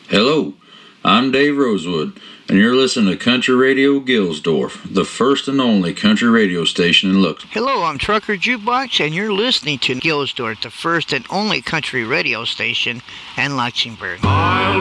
Hello, I'm Dave Rosewood, and you're listening to Country Radio Gilsdorf, the first and only country radio station in Luxembourg. Hello, I'm Trucker Jukebox, and you're listening to Gilsdorf, the first and only country radio station in Luxembourg.